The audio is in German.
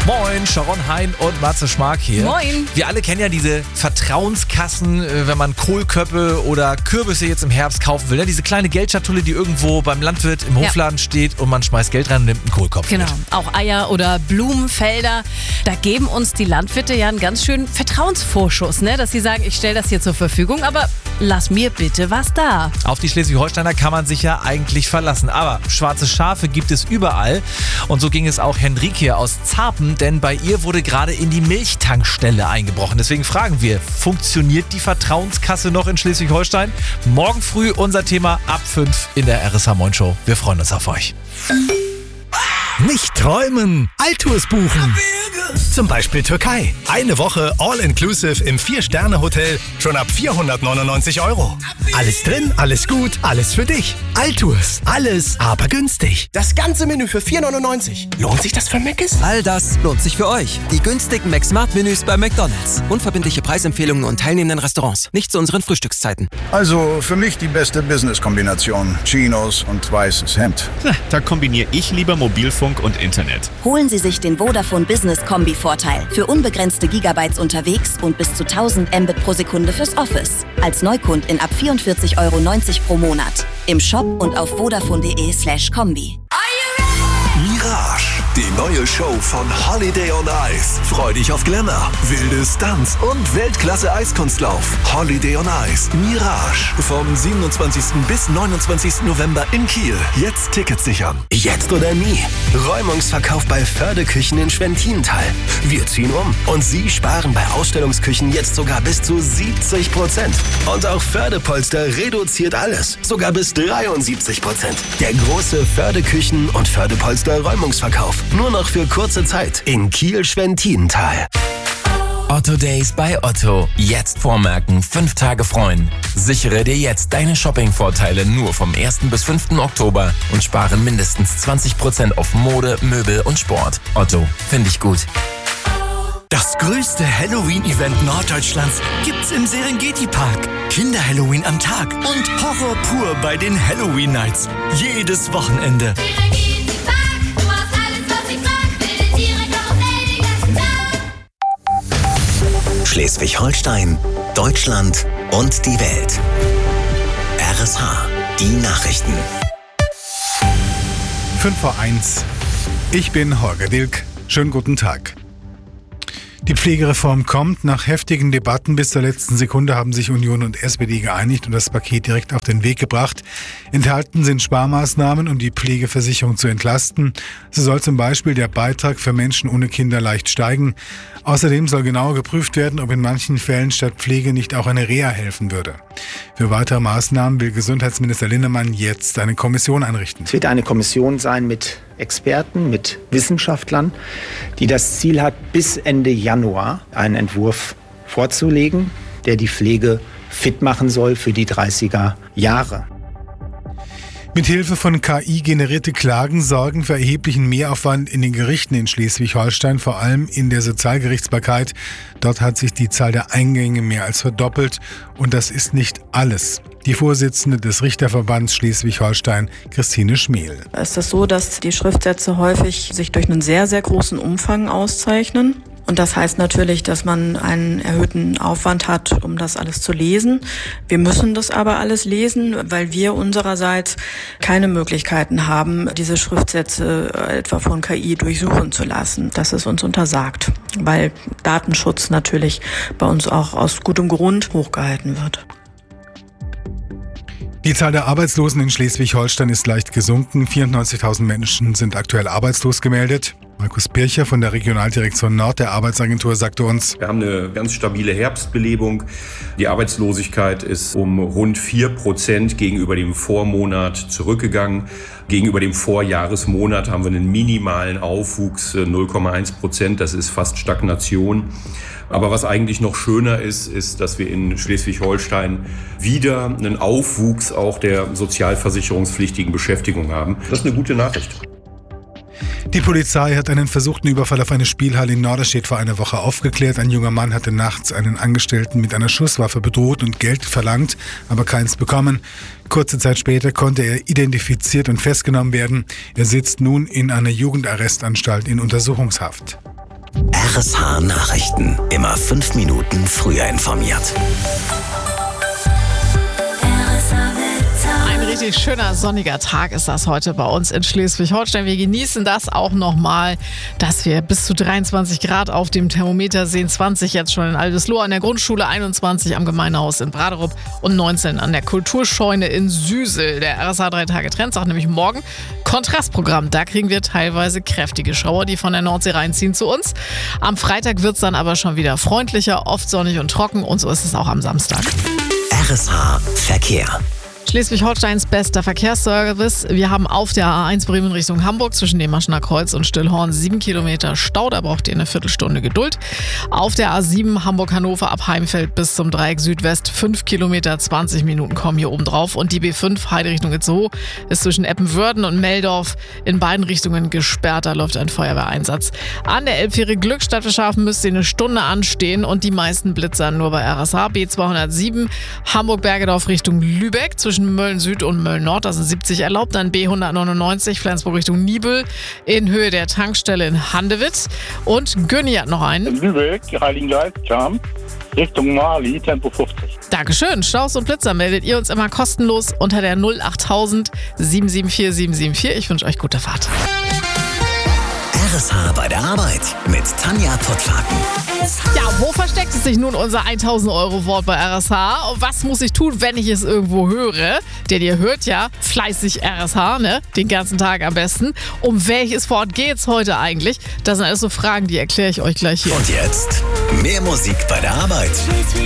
Moin, Sharon Hein und Matze Schmark hier. Moin. Wir alle kennen ja diese Vertrauenskassen, wenn man Kohlköppe oder Kürbisse jetzt im Herbst kaufen will. Diese kleine Geldschatulle, die irgendwo beim Landwirt im Hofladen steht und man schmeißt Geld rein und nimmt einen Kohlkopf Genau, mit. auch Eier oder Blumenfelder. Da geben uns die Landwirte ja einen ganz schönen Vertrauensvorschuss, ne? Dass sie sagen, ich stelle das hier zur Verfügung, aber lass mir bitte was da. Auf die Schleswig-Holsteiner kann man sich ja eigentlich verlassen. Aber schwarze Schafe gibt es überall. Und so ging es auch Henrike hier aus Zarpen, denn bei ihr wurde gerade in die Milchtankstelle eingebrochen. Deswegen fragen wir, funktioniert die Vertrauenskasse noch in Schleswig-Holstein? Morgen früh unser Thema ab 5 in der RSH Moin Show. Wir freuen uns auf euch. Nicht träumen, Altours buchen. Zum Beispiel Türkei. Eine Woche All-Inclusive im 4-Sterne-Hotel schon ab 499 €. Alles drin, alles gut, alles für dich. Altours. Alles, aber günstig. Das ganze Menü für 4,99. Lohnt sich das für Mc's? All das lohnt sich für euch. Die günstigen McSmart-Menüs bei McDonald's. Unverbindliche Preisempfehlungen und teilnehmenden Restaurants. Nicht zu unseren Frühstückszeiten. Also für mich die beste Business-Kombination. Chinos und weißes Hemd. Da kombiniere ich lieber Mobilfunk und Internet. Holen Sie sich den Vodafone Business Kombi-Vorteil. Für unbegrenzte Gigabytes unterwegs und bis zu 1000 Mbit pro Sekunde fürs Office. Als Neukundin ab 44,90 € pro Monat. Im Shop und auf vodafone.de/kombi. Mirage, die neue Show von Holiday on Ice. Freu dich auf Glamour, wilde Stunts und Weltklasse-Eiskunstlauf. Holiday on Ice, Mirage. Vom 27. bis 29. November in Kiel. Jetzt Tickets sichern. Jetzt oder nie. Räumungsverkauf bei Fördeküchen in Schwentintal. Wir ziehen um. Und Sie sparen bei Ausstellungsküchen jetzt sogar bis zu 70%. Und auch Fördepolster reduziert alles. Sogar bis 73%. Der große Fördeküchen- und Fördepolster-Räumungsverkauf. Nur noch für kurze Zeit in Kiel-Schwentintal. Otto Days bei Otto. Jetzt vormerken, 5 Tage freuen. Sichere dir jetzt deine Shopping-Vorteile nur vom 1. bis 5. Oktober und spare mindestens 20% auf Mode, Möbel und Sport. Otto, finde ich gut. Das größte Halloween-Event Norddeutschlands gibt's im Serengeti-Park. Kinder-Halloween am Tag und Horror pur bei den Halloween Nights. Jedes Wochenende. Schleswig-Holstein, Deutschland und die Welt. RSH, die Nachrichten. 5:01. Ich bin Holger Dilk. Schönen guten Tag. Die Pflegereform kommt. Nach heftigen Debatten bis zur letzten Sekunde haben sich Union und SPD geeinigt und das Paket direkt auf den Weg gebracht. Enthalten sind Sparmaßnahmen, um die Pflegeversicherung zu entlasten. So soll zum Beispiel der Beitrag für Menschen ohne Kinder leicht steigen. Außerdem soll genauer geprüft werden, ob in manchen Fällen statt Pflege nicht auch eine Reha helfen würde. Für weitere Maßnahmen will Gesundheitsminister Linnemann jetzt eine Kommission einrichten. Es wird eine Kommission sein mit Experten, mit Wissenschaftlern, die das Ziel hat, bis Ende Januar einen Entwurf vorzulegen, der die Pflege fit machen soll für die 30er Jahre. Mithilfe von KI generierte Klagen sorgen für erheblichen Mehraufwand in den Gerichten in Schleswig-Holstein, vor allem in der Sozialgerichtsbarkeit. Dort hat sich die Zahl der Eingänge mehr als verdoppelt und das ist nicht alles. Die Vorsitzende des Richterverbands Schleswig-Holstein, Christine Schmehl. Es ist so, dass die Schriftsätze häufig sich durch einen sehr, sehr großen Umfang auszeichnen. Und das heißt natürlich, dass man einen erhöhten Aufwand hat, um das alles zu lesen. Wir müssen das aber alles lesen, weil wir unsererseits keine Möglichkeiten haben, diese Schriftsätze etwa von KI durchsuchen zu lassen. Das ist uns untersagt, weil Datenschutz natürlich bei uns auch aus gutem Grund hochgehalten wird. Die Zahl der Arbeitslosen in Schleswig-Holstein ist leicht gesunken. 94.000 Menschen sind aktuell arbeitslos gemeldet. Markus Pircher von der Regionaldirektion Nord der Arbeitsagentur sagte uns: Wir haben eine ganz stabile Herbstbelebung. Die Arbeitslosigkeit ist um rund 4% gegenüber dem Vormonat zurückgegangen. Gegenüber dem Vorjahresmonat haben wir einen minimalen Aufwuchs, 0,1%. Das ist fast Stagnation. Aber was eigentlich noch schöner ist, dass wir in Schleswig-Holstein wieder einen Aufwuchs auch der sozialversicherungspflichtigen Beschäftigung haben. Das ist eine gute Nachricht. Die Polizei hat einen versuchten Überfall auf eine Spielhalle in Norderstedt vor einer Woche aufgeklärt. Ein junger Mann hatte nachts einen Angestellten mit einer Schusswaffe bedroht und Geld verlangt, aber keins bekommen. Kurze Zeit später konnte er identifiziert und festgenommen werden. Er sitzt nun in einer Jugendarrestanstalt in Untersuchungshaft. RSH Nachrichten. Immer 5 Minuten früher informiert. Ein richtig schöner sonniger Tag ist das heute bei uns in Schleswig-Holstein. Wir genießen das auch nochmal, dass wir bis zu 23 Grad auf dem Thermometer sehen. 20 jetzt schon in Aldesloe an der Grundschule, 21 am Gemeindehaus in Braderup und 19 an der Kulturscheune in Süsel. Der RSH 3 Tage Trend sagt nämlich morgen Kontrastprogramm. Da kriegen wir teilweise kräftige Schauer, die von der Nordsee reinziehen zu uns. Am Freitag wird es dann aber schon wieder freundlicher, oft sonnig und trocken und so ist es auch am Samstag. RSH Verkehr. Schleswig-Holsteins bester Verkehrsservice. Wir haben auf der A1 Bremen Richtung Hamburg zwischen dem Maschener Kreuz und Stillhorn 7 Kilometer Stau. Da braucht ihr eine Viertelstunde Geduld. Auf der A7 Hamburg-Hannover ab Heimfeld bis zum Dreieck Südwest 5 Kilometer, 20 Minuten kommen hier oben drauf. Und die B5 Heide Richtung Itzehoe ist zwischen Eppenwörden und Meldorf in beiden Richtungen gesperrt. Da läuft ein Feuerwehreinsatz. An der Elbfähre Glückstadt Schafen müsst ihr eine Stunde anstehen und die meisten blitzern nur bei RSH. B207 Hamburg-Bergedorf Richtung Lübeck zwischen Mölln Süd und Mölln Nord, das sind 70 erlaubt. Dann B199 Flensburg Richtung Nibel in Höhe der Tankstelle in Handewitt. Und Günni hat noch einen. Lübeck, Heiligengeist-Cham, Richtung Mali, Tempo 50. Dankeschön. Staus und Blitzer meldet ihr uns immer kostenlos unter der 08000 774 774. Ich wünsche euch gute Fahrt. RSH bei der Arbeit mit Tanja Pottlaken. Ja, wo versteckt es sich nun unser 1000-Euro-Wort bei RSH? Und was muss ich tun, wenn ich es irgendwo höre? Denn ihr hört ja fleißig RSH, ne? Den ganzen Tag am besten. Um welches Wort geht's heute eigentlich? Das sind alles so Fragen, die erkläre ich euch gleich hier. Und jetzt mehr Musik bei der Arbeit.